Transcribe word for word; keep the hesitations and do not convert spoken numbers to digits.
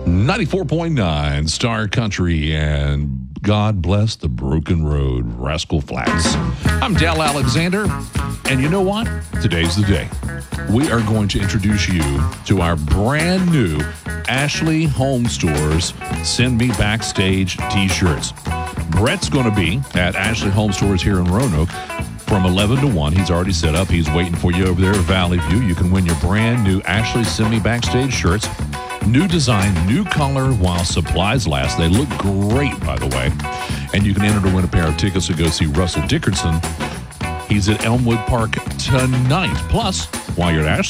ninety-four point nine Star Country, and God bless the broken road, Rascal Flats. I'm Dal Alexander, and you know what? Today's the day. We are going to introduce you to our brand new Ashley Home Stores Send Me Backstage t-shirts. Brett's going to be at Ashley Home Stores here in Roanoke from eleven to one. He's already set up. He's waiting for you over there at Valley View. You can win your brand new Ashley Send Me Backstage shirts. New design, new color while supplies last. They look great, by the way. And you can enter to win a pair of tickets to go see Russell Dickerson. He's at Elmwood Park tonight. Plus, while you're at Ashley